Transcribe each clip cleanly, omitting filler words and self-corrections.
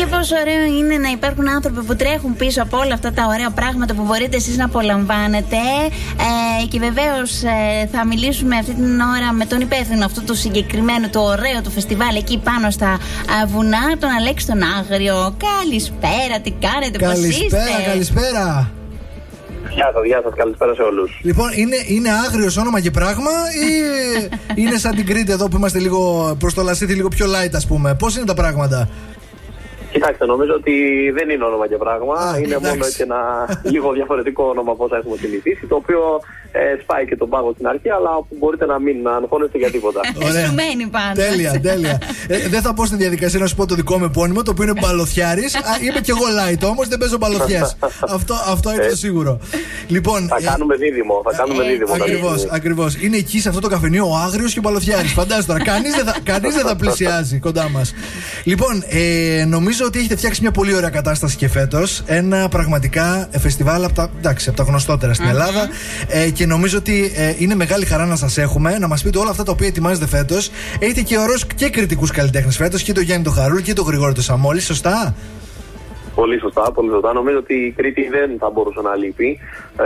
πόσο ωραίο είναι να υπάρχουν άνθρωποι που τρέχουν πίσω από όλα αυτά τα ωραία πράγματα που μπορείτε εσείς να απολαμβάνετε. Και βεβαίως θα μιλήσουμε αυτή την ώρα με τον υπεύθυνο αυτού του συγκεκριμένου, του ωραίου του φεστιβάλ εκεί πάνω στα βουνά, τον Αλέξη τον Άγριο. Καλησπέρα, τι κάνετε, πώς είστε? Καλησπέρα. Γεια σας, καλησπέρα σε όλους. Λοιπόν, είναι Άγριος όνομα και πράγμα ή είναι σαν την Κρήτη εδώ που είμαστε λίγο προς το Λασίθι, λίγο πιο light, ας πούμε? Πώς είναι τα πράγματα? Κοιτάξτε, νομίζω ότι δεν είναι όνομα και πράγμα. Είναι εντάξει. μόνο έτσι ένα λίγο διαφορετικό όνομα από όσα έχουμε συνηθίσει, το οποίο σπάει και τον πάγο στην αρχή, αλλά μπορείτε να μην αγχώνεστε για τίποτα. Εσουμένη πάντα. Τέλεια. Δεν θα πω στη διαδικασία να σου πω το δικό μου επώνυμο, το οποίο είναι Μπαλοθιάρης. Είμαι κι εγώ light όμως, δεν παίζω μπαλοθιές. Αυτό είναι το σίγουρο. Λοιπόν, θα κάνουμε δίδυμο. Ακριβώς. Είναι εκεί σε αυτό το καφενείο ο Άγριος και ο Μπαλοθιάρης. Φαντάζομαι τώρα. Κανείς δεν θα πλησιάζει κοντά μας. Λοιπόν, νομίζω ότι έχετε φτιάξει μια πολύ ωραία κατάσταση και φέτος. Ένα πραγματικά φεστιβάλ από τα γνωστότερα στην Ελλάδα. Και νομίζω ότι είναι μεγάλη χαρά να σας έχουμε, να μας πείτε όλα αυτά τα οποία ετοιμάζετε φέτος. Έχετε και ωραίους και κριτικούς καλλιτέχνες φέτος, και τον Γιάννη τον Χαρούλη και τον Γρηγόρη τον Σαμόλη, σωστά? Πολύ σωστά. Νομίζω ότι η Κρήτη δεν θα μπορούσε να λείπει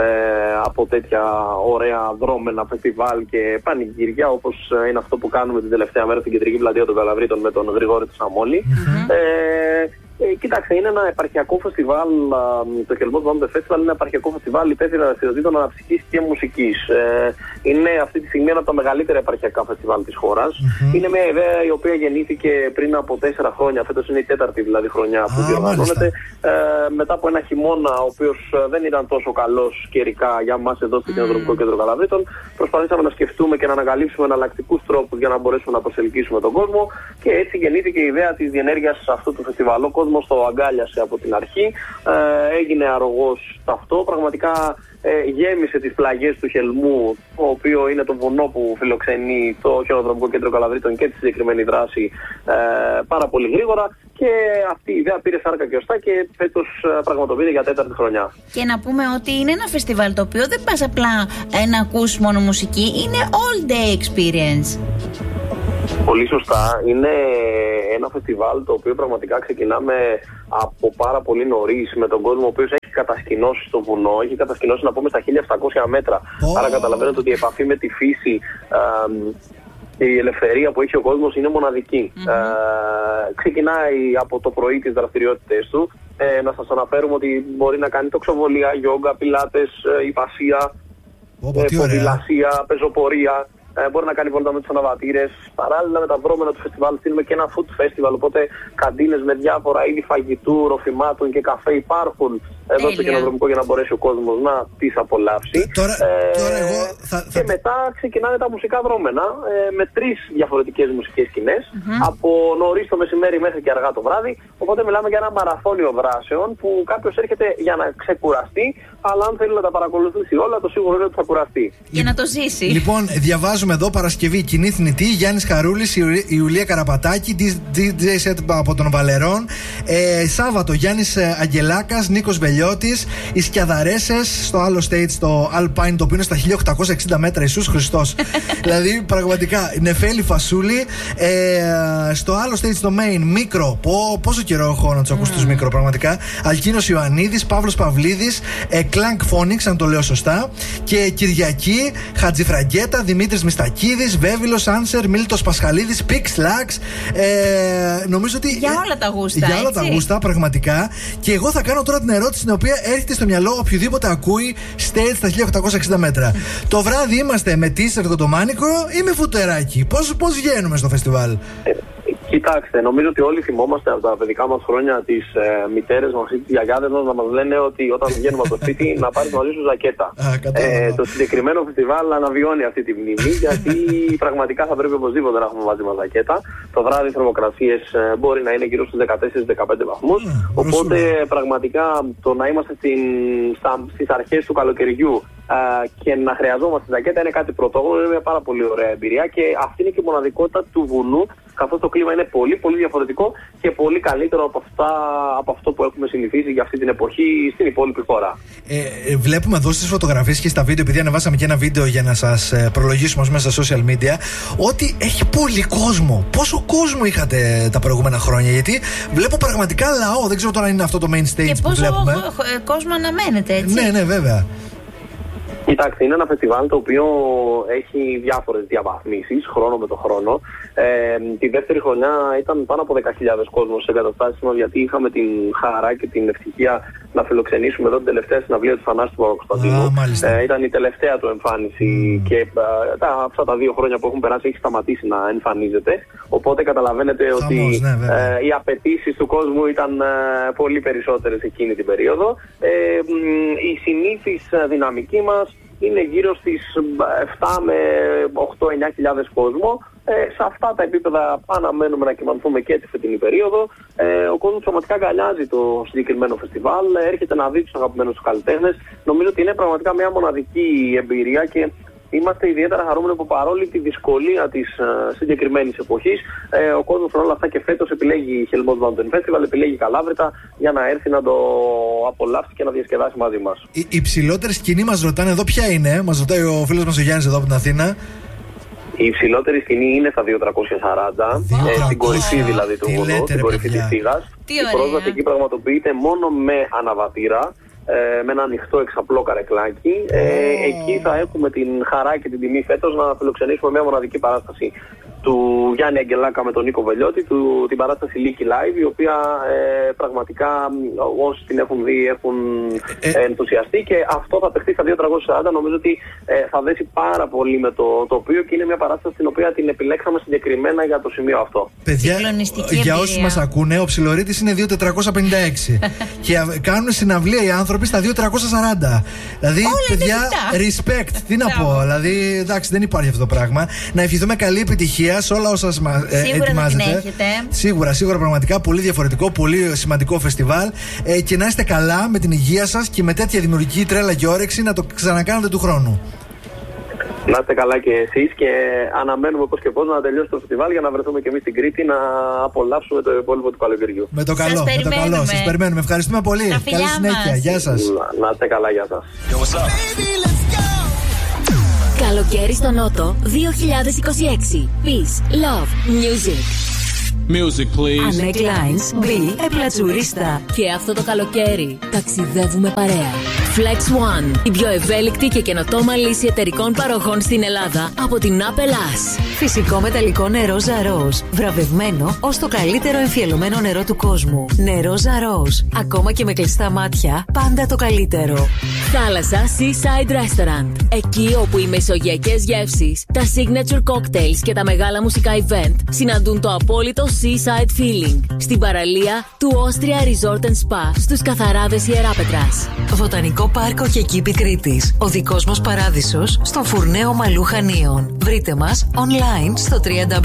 από τέτοια ωραία δρόμενα φεστιβάλ και πανηγύρια, όπως είναι αυτό που κάνουμε την τελευταία μέρα στην κεντρική πλατεία των Καλαβρίτων με τον Γρηγόρη του Σαμόλη. Κοιτάξτε, είναι ένα επαρχιακό φεστιβάλ. Το Χελμός Βάμπε Festival είναι ένα επαρχιακό φεστιβάλ υπεύθυνο δραστηριοτήτων αναψυχής και μουσικής. Είναι αυτή τη στιγμή ένα από τα μεγαλύτερα επαρχιακά φεστιβάλ της χώρας. Είναι μια ιδέα η οποία γεννήθηκε πριν από 4 χρόνια. Φέτος είναι η 4η δηλαδή χρονιά που διοργανώνεται. Μετά από ένα χειμώνα, ο οποίος δεν ήταν τόσο καλός καιρικά για μας εδώ στο Κοινοδρομικό Κέντρο Καλαβρίτων, προσπαθήσαμε να σκεφτούμε και να ανακαλύψουμε εναλλακτικούς τρόπους για να μπορέσουμε να προσελκύσουμε τον κόσμο. Και έτσι γεννήθηκε η ιδέα της διενέργειας αυτού του φεστιβάλ. Ο κόσμος το αγκάλιασε από την αρχή, έγινε αρρωγός αυτό. Πραγματικά γέμισε τις πλαγιές του Χελμού, το οποίο είναι το βουνό που φιλοξενεί το Χιονοδρομικό Κέντρο Καλαβρίτων και τη συγκεκριμένη δράση πάρα πολύ γρήγορα. Και αυτή η ιδέα πήρε σάρκα και οστά και φέτος πραγματοποιείται για 4η χρονιά. Και να πούμε ότι είναι ένα φεστιβάλ το οποίο δεν πας απλά να ακούς μόνο μουσική, είναι all day experience. Πολύ σωστά. Είναι ένα φεστιβάλ το οποίο πραγματικά ξεκινάμε από πάρα πολύ νωρίς με τον κόσμο ο οποίος έχει κατασκηνώσει στο βουνό, έχει κατασκηνώσει να πούμε στα 1700 μέτρα. Άρα καταλαβαίνετε ότι η επαφή με τη φύση και η ελευθερία που έχει ο κόσμος είναι μοναδική. Ξεκινάει από το πρωί τις δραστηριότητες του. Να σας αναφέρουμε ότι μπορεί να κάνει τοξοβολία, γιόγκα, πιλάτες, υπασία, ποδηλασία, πεζοπορία. Μπορεί να κάνει βόλτα με τους αναβατήρες. Παράλληλα με τα βρώμενα του φεστιβάλ στείλουμε και ένα food festival, οπότε καντίνες με διάφορα είδη φαγητού, ροφημάτων και καφέ υπάρχουν εδώ στο Κοινοδρομικό για να μπορέσει ο κόσμος να τις απολαύσει. Και μετά ξεκινάνε τα μουσικά δρόμενα με 3 διαφορετικές μουσικές σκηνές από νωρίς το μεσημέρι μέχρι και αργά το βράδυ. Οπότε μιλάμε για ένα μαραθώνιο δράσεων που κάποιος έρχεται για να ξεκουραστεί, αλλά αν θέλει να τα παρακολουθήσει όλα, το σίγουρο είναι ότι θα κουραστεί. Για να το ζήσει. Λοιπόν, διαβάζουμε εδώ Παρασκευή κοινή θνητή, Γιάννης Χαρούλης, Ιουλία Καραπατάκη, DJ set από τον Βαλερών. Σάββατο Γιάννης Αγγελάκας, Νίκος Βελιώτης, οι Σκιαδαρέσες στο άλλο stage, το Alpine, το οποίο είναι στα 1860 μέτρα, Ιησούς Χριστός. Δηλαδή πραγματικά Νεφέλη Φασούλη. Στο άλλο stage, το Main, Μίκρο. Πόσο καιρό έχω να τους ακούσω τους Μίκρο, πραγματικά. Αλκίνος Ιωαννίδης, Παύλος Παυλίδης, Clank Phonics, αν το λέω σωστά. Και Κυριακή, Χατζηφραγκέτα, Δημήτρης Μιστακίδης, Βέβυλος, Άνσερ, Μίλτος Πασχαλίδης, Pix Lax. Νομίζω ότι. Για όλα τα γούστα. Για όλα τα γούστα, πραγματικά. Και εγώ θα κάνω τώρα την ερώτηση την οποία έρχεται στο μυαλό οποιοδήποτε ακούει stage στα 1860 μέτρα. Το βράδυ είμαστε με t-shirt κοντομάνικο ή με φουτεράκι? Πώς βγαίνουμε στο φεστιβάλ? Κοιτάξτε, νομίζω ότι όλοι θυμόμαστε από τα παιδικά μας χρόνια τις μητέρες μας ή τις γιαγιάδες μας να μας λένε ότι όταν βγαίνουμε από το σπίτι να πάρεις μαζί σου ζακέτα. Το συγκεκριμένο φεστιβάλ αναβιώνει αυτή τη μνήμη, γιατί πραγματικά θα πρέπει οπωσδήποτε να έχουμε μαζί μας ζακέτα. Το βράδυ οι θερμοκρασίες μπορεί να είναι γύρω στους 14-15 βαθμούς. Οπότε πραγματικά το να είμαστε στις αρχές του καλοκαιριού και να χρειαζόμαστε ζακέτα είναι κάτι πρωτόγνωρο, είναι μια πάρα πολύ ωραία εμπειρία και αυτή είναι και η μοναδικότητα του βουνού καθώς το κλίμα είναι πολύ πολύ διαφορετικό και πολύ καλύτερο από αυτό που έχουμε συνηθίσει για αυτή την εποχή στην υπόλοιπη χώρα. Βλέπουμε εδώ στις φωτογραφίες και στα βίντεο, επειδή ανεβάσαμε και ένα βίντεο για να σας προλογίσουμε μέσα στα social media, ότι έχει πολύ κόσμο. Πόσο κόσμο είχατε τα προηγούμενα χρόνια? Γιατί βλέπω πραγματικά λαό. Δεν ξέρω τώρα αν είναι αυτό το main stage που βλέπουμε. Και πόσο κόσμο αναμένεται, έτσι. Ναι, βέβαια. Κοιτάξτε, είναι ένα φεστιβάλ το οποίο έχει διάφορες διαβαθμίσεις χρόνο με το χρόνο. Τη δεύτερη χρονιά ήταν πάνω από 10.000 κόσμος σε εγκαταστάσεις μας, γιατί είχαμε την χαρά και την ευτυχία να φιλοξενήσουμε εδώ την τελευταία συναυλία του Θανάση του Παπακοσταντίνου. Ήταν η τελευταία του εμφάνιση και αυτά τα 2 χρόνια που έχουν περάσει έχει σταματήσει να εμφανίζεται. Οπότε καταλαβαίνετε ότι οι απαιτήσεις του κόσμου ήταν πολύ περισσότερες εκείνη την περίοδο. Η συνήθις δυναμική μας είναι γύρω στις 7 με 8-9 κόσμο. Σε αυτά τα επίπεδα αναμένουμε να κοιμανθούμε και τη φετινή περίοδο. Ο κόσμος πραγματικά αγκαλιάζει το συγκεκριμένο φεστιβάλ, έρχεται να δει τους αγαπημένους του καλλιτέχνες. Νομίζω ότι είναι πραγματικά μια μοναδική εμπειρία και είμαστε ιδιαίτερα χαρούμενοι που παρόλη τη δυσκολία της συγκεκριμένης εποχής, ο κόσμος με όλα αυτά και φέτος επιλέγει Hellmouth Mountain Festival, επιλέγει Καλάβρητα για να έρθει να το απολαύσει και να διασκεδάσει μαζί μας. Η ψηλότερη σκηνή μας ρωτάνε εδώ ποια είναι? Μας ρωτάει ο φίλος μας ο Γιάννης εδώ από την Αθήνα. Η υψηλότερη σκηνή είναι στα 240, στην κορυφή δηλαδή του βουνού, στην κορυφή της Θήγας. Η πρόσβαση εκεί πραγματοποιείται μόνο με αναβατήρα, με ένα ανοιχτό εξαπλό καρεκλάκι. Εκεί θα έχουμε την χαρά και την τιμή φέτος να φιλοξενήσουμε μια μοναδική παράσταση του Γιάννη Αγγελάκα με τον Νίκο Βελιώτη, την παράσταση Leaky Live, η οποία πραγματικά όσοι την έχουν δει έχουν ενθουσιαστεί και αυτό θα παιχτεί στα 240. Νομίζω ότι θα δέσει πάρα πολύ με το τοπίο και είναι μια παράσταση την οποία την επιλέξαμε συγκεκριμένα για το σημείο αυτό. Παιδιά, για όσους μας ακούνε, ο ψιλορίτης είναι 2.456 και κάνουν συναυλία οι άνθρωποι στα 2.340. Δηλαδή, παιδιά, respect, τι να πω. Δηλαδή, εντάξει, δεν υπάρχει αυτό το πράγμα. Να ευχηθούμε καλή επιτυχία σε όλα όσα ετοιμάζετε. Σίγουρα, πραγματικά πολύ διαφορετικό, πολύ σημαντικό φεστιβάλ. Και να είστε καλά με την υγεία σας και με τέτοια δημιουργική τρέλα και όρεξη να το ξανακάνετε του χρόνου. Να είστε καλά και εσείς και αναμένουμε πώς και πώς να τελειώσει το φεστιβάλ για να βρεθούμε και εμείς στην Κρήτη να απολαύσουμε το υπόλοιπο του καλοκαιριού. Με το καλό, σας περιμένουμε. Ευχαριστούμε πολύ. Καλή συνέχεια. Γεια σας. Να είστε καλά, γεια σας. Καλοκαίρι στο Νότο 2026. Peace, love, music. Music, please. Annette Lines, Μπι, Επλατσουρίστα. Και αυτό το καλοκαίρι ταξιδεύουμε παρέα. Flex One, η πιο ευέλικτη και καινοτόμα λύση εταιρικών παροχών στην Ελλάδα από την Apple. Φυσικό μεταλλικό νερό Ζαρός. Βραβευμένο ως το καλύτερο εμφιαλωμένο νερό του κόσμου. Νερό Ζαρός. Ακόμα και με κλειστά μάτια, πάντα το καλύτερο. Θάλασσα Seaside Restaurant. Εκεί όπου οι μεσογειακές γεύσεις, τα signature cocktails και τα μεγάλα μουσικά event συναντούν το απόλυτο Seaside Feeling. Στην παραλία του Austria Resort Spa στους Καθαράδες Ιεράπετρας. Βοτανικό πάρκο και κήπη Κρήτης. Ο δικός μας παράδεισος στον Φουρνέο Μαλού Χανίων. Βρείτε μας online στο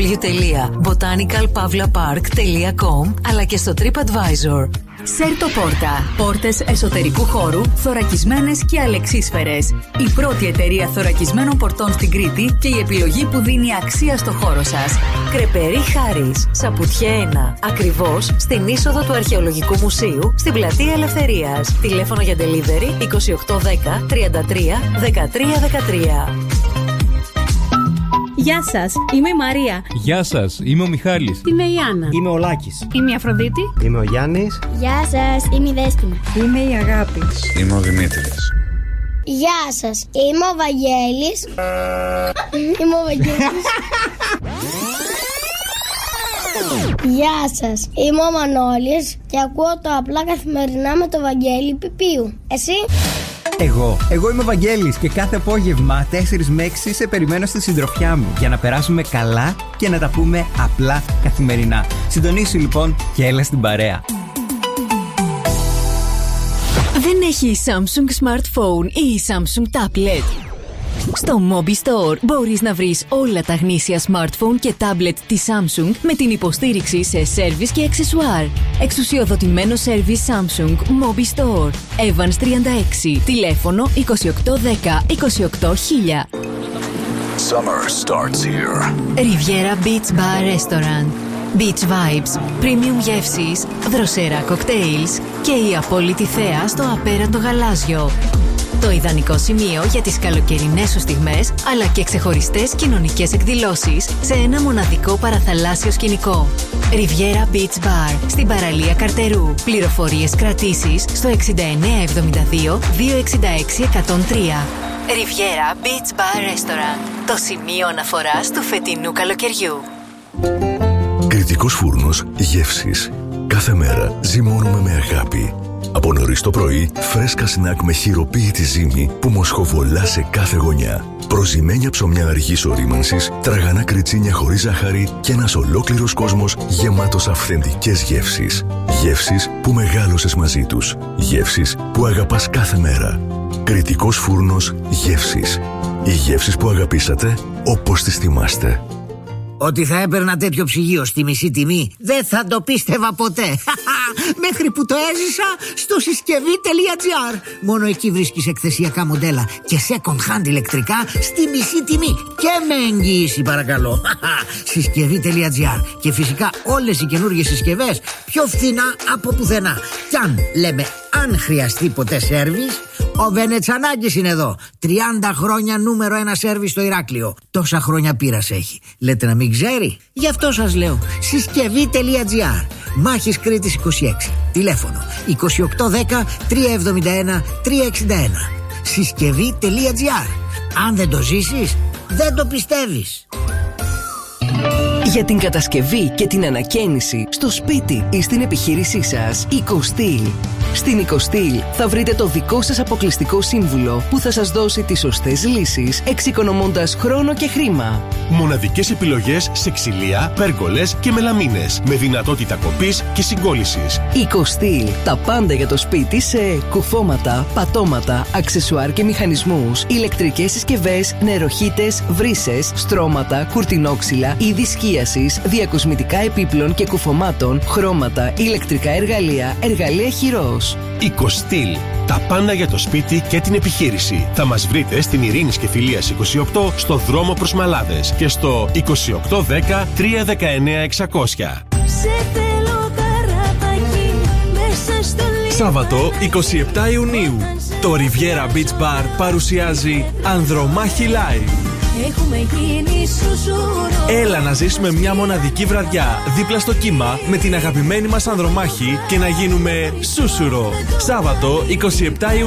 www.botanicalpavlapark.com αλλά και στο TripAdvisor. Σέρτο Πόρτα. Πόρτες εσωτερικού χώρου, θωρακισμένες και αλεξίσφαιρες. Η πρώτη εταιρεία θωρακισμένων πορτών στην Κρήτη και η επιλογή που δίνει αξία στο χώρο σας. Κρεπερί Χάρης, Σαπουτιέ 1. Ακριβώς στην είσοδο του Αρχαιολογικού Μουσείου, στην Πλατεία Ελευθερίας. Τηλέφωνο για delivery 2810 33 13 13. Γεια σας, είμαι η Μαρία. Γεια σας, είμαι ο Μιχάλης. Είμαι η Άννα. Είμαι ο Λάκης. Είμαι η Αφροδίτη. Είμαι ο Γιάννης. Γεια σας, είμαι η Δέσποινα. Είμαι η Αγάπη. Είμαι ο Δημήτρης. Γεια σας, είμαι ο Βαγγέλης. Είμαι ο Βαγγέλης. Γεια σας, είμαι ο Μανώλης και ακούω το απλά καθημερινά με το Βαγγέλη Πιπίου. Εσύ? Εγώ είμαι ο Βαγγέλης και κάθε απόγευμα 4 με 6 σε περιμένω στη συντροφιά μου για να περάσουμε καλά και να τα πούμε απλά καθημερινά. Συντονίσου λοιπόν και έλα στην παρέα. Δεν έχει Samsung Smartphone ή Samsung Tablet? Στο Mobi Store μπορείς να βρεις όλα τα γνήσια smartphone και tablet της Samsung με την υποστήριξη σε σέρβις και αξεσουάρ. Εξουσιοδοτημένο σέρβις Samsung Mobi Store. Evans 36, τηλέφωνο 2810 28000. Summer starts here. Riviera Beach Bar Restaurant. Beach Vibes, premium γεύσεις, δροσερά κοκτέιλς και η απόλυτη θέα στο απέραντο γαλάζιο. Το ιδανικό σημείο για τις καλοκαιρινές σου στιγμές, αλλά και ξεχωριστές κοινωνικές εκδηλώσεις σε ένα μοναδικό παραθαλάσσιο σκηνικό. Riviera Beach Bar, στην παραλία Καρτερού. Πληροφορίες κρατήσεις στο 6972 266 103. Riviera Beach Bar Restaurant, το σημείο αναφοράς του φετινού καλοκαιριού. Κρητικός φούρνος γεύσης. Κάθε μέρα ζυμώνουμε με αγάπη. Από νωρίς το πρωί, φρέσκα σνακ με χειροποίητη ζύμη που μοσχοβολά σε κάθε γωνιά. Προζυμένια ψωμιά αργής ορίμανσης, τραγανά κριτσίνια χωρίς ζάχαρη και ένας ολόκληρος κόσμος γεμάτος αυθεντικές γεύσεις. Γεύσεις που μεγάλωσες μαζί τους. Γεύσεις που αγαπάς κάθε μέρα. Κρητικός φούρνος γεύσης. Οι γεύσεις που αγαπήσατε όπως τις θυμάστε. Ότι θα έπαιρνα τέτοιο ψυγείο στη μισή τιμή δεν θα το πίστευα ποτέ. Μέχρι που το έζησα στο συσκευή.gr. Μόνο εκεί βρίσκεις εκθεσιακά μοντέλα και second hand ηλεκτρικά στη μισή τιμή και με εγγύηση, παρακαλώ. Συσκευή.gr. Και φυσικά όλες οι καινούργιες συσκευές πιο φθηνά από πουθενά. Κι αν λέμε αν χρειαστεί ποτέ σέρβις, ο Βενετσανάκης είναι εδώ. 30 χρόνια νούμερο 1 σέρβις στο Ηράκλειο. Τόσα χρόνια πείρας έχει. Λέτε να μην ξέρει? Γι' αυτό σας λέω. Συσκευή.gr. Μάχης Κρήτης 26. Τηλέφωνο 2810 371 361. Συσκευή.gr. Αν δεν το ζήσεις, δεν το πιστεύεις. Για την κατασκευή και την ανακαίνιση στο σπίτι ή στην επιχείρησή σας, Eco-Steel. Στην Eco-Steel θα βρείτε το δικό σας αποκλειστικό σύμβουλο που θα σας δώσει τις σωστές λύσεις, εξοικονομώντας χρόνο και χρήμα. Μοναδικές επιλογές σε ξυλία, πέργολες και μελαμίνες, με δυνατότητα κοπής και συγκόλλησης. Eco-Steel. Τα πάντα για το σπίτι σε κουφώματα, πατώματα, αξεσουάρ και μηχανισμούς, ηλεκτρικές συσκευές, νεροχύτες, βρύσες, στρώματα, κουρτινόξυλα, είδη σκίασης, διακοσμητικά επίπλων και κουφωμάτων, χρώματα, ηλεκτρικά εργαλεία, εργαλεία χειρός. Eco-Steel. Τα πάντα για το σπίτι και την επιχείρηση. Θα μας βρείτε στην Ειρήνης και Φιλίας 28 στο δρόμο προς Μαλάδες και στο 2810 319 600. Σάββατο 27 Ιουνίου. Το Riviera Beach Bar παρουσιάζει Ανδρομάχη Live. Έχουμε γίνει σουσούρο. Έλα να ζήσουμε μια μοναδική βραδιά δίπλα στο κύμα με την αγαπημένη μας Ανδρομάχη και να γίνουμε σούσουρο. Σάββατο 27 Ιουνίου.